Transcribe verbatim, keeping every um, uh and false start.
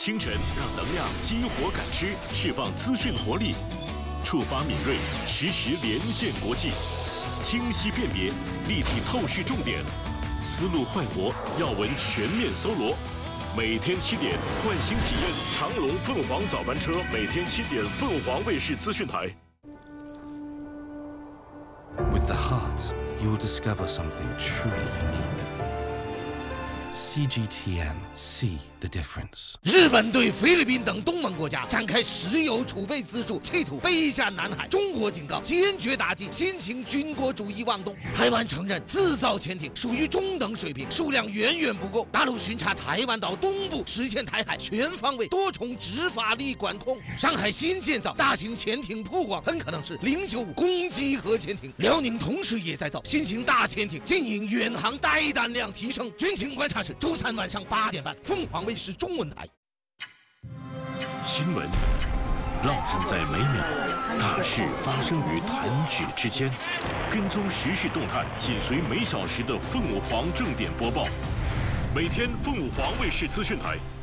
清晨让能量激活感知，释放资讯活力，触发敏锐，实时连线国际，清晰辨别，立体透视重点，思路焕活，要闻全面搜罗。每天七点，唤醒体验长龙凤凰早班车，每天七点，凤凰卫视资讯台。 With the heart, you will discover something truly unique. C G T M, see the difference. 日本对菲律宾等东盟国家展开石油储备资助，企图备战南海。中国警告，坚决打击新型军国主义妄动。台湾承认自造潜艇属于中等水平，数量远远不够。大陆巡查台湾岛东部，实现台海全方位多重执法力管控。上海新建造大型潜艇曝光，很可能是零九五攻击核潜艇。辽宁同时也在造新型大潜艇，经营远航带弹量提升。军情观察室周三晚上八点半，凤凰卫视中文台。 新闻烙印在每秒，大事发生于弹指之间。跟踪时事动态，紧随每小时的凤凰正点播报。每天凤凰卫视资讯台